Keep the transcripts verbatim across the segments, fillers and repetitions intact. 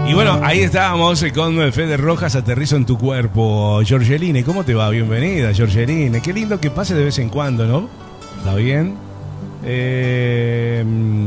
Y bueno, ahí estábamos con Fede Rojas, Aterrizo en tu cuerpo. Georgeline, ¿cómo te va? Bienvenida, Georgeline. Qué lindo que pase de vez en cuando, ¿no? ¿Está bien? Eh...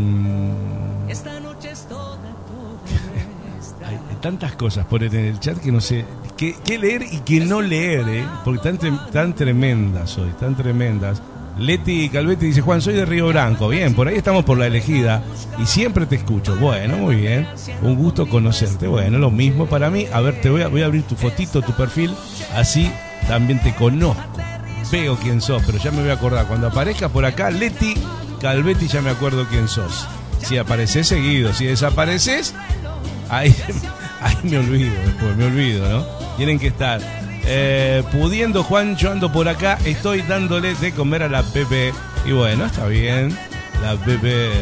Hay tantas cosas por en el chat que no sé qué, qué leer y qué no leer, ¿eh? Porque tan, tan tremendas hoy, tan tremendas. Leti Calvetti dice: Juan, soy de Río Branco. Bien, por ahí estamos por la elegida y siempre te escucho. Bueno, muy bien, un gusto conocerte. Bueno, lo mismo para mí. A ver, te voy a, voy a abrir tu fotito, tu perfil, así también te conozco, veo quién sos, pero ya me voy a acordar. Cuando aparezcas por acá, Leti Calvetti, ya me acuerdo quién sos. Si apareces seguido, si desapareces, ahí, ahí me olvido, después me olvido, ¿no? Tienen que estar. Eh, pudiendo, Juan, yo ando por acá, estoy dándole de comer a la Pepe. Y bueno, está bien, la Pepe.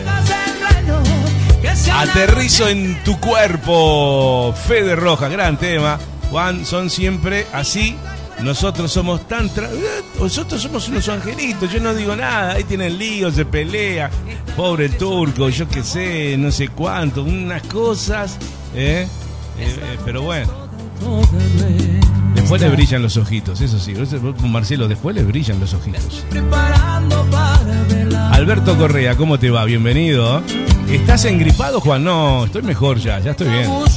Aterrizo en tu cuerpo, Fede Rojas, gran tema. Juan, son siempre así. Nosotros somos tan tra... Nosotros somos unos angelitos, yo no digo nada. Ahí tienen lío, se pelea. Pobre turco, yo qué sé, no sé cuánto, unas cosas, ¿eh? Eh, eh, pero bueno, después le brillan los ojitos, eso sí. Marcelo, después le brillan los ojitos. Alberto Correa, ¿cómo te va? Bienvenido. ¿Estás engripado, Juan? No, estoy mejor ya, ya estoy bien.